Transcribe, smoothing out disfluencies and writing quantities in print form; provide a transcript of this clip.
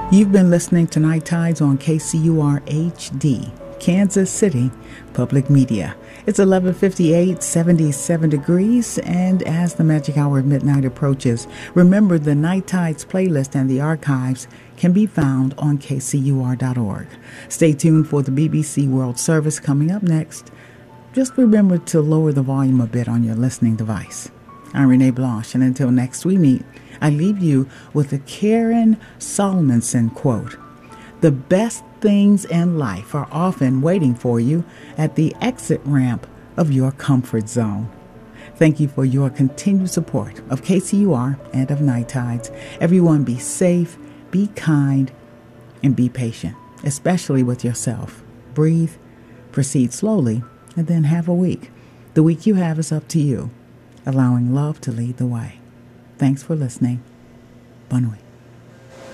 You've been listening to Night Tides on KCUR HD, Kansas City Public Media. It's 11:58, 77 degrees, and as the magic hour of midnight approaches, remember the Night Tides playlist and the archives can be found on kcur.org. Stay tuned for the BBC World Service coming up next. Just remember to lower the volume a bit on your listening device. I'm Renee Blanche, and until next we meet, I leave you with a Karen Solomonson quote. The best things in life are often waiting for you at the exit ramp of your comfort zone. Thank you for your continued support of KCUR and of Night Tides. Everyone be safe, be kind, and be patient, especially with yourself. Breathe, proceed slowly, and then have a week. The week you have is up to you, allowing love to lead the way. Thanks for listening. Bonne nuit.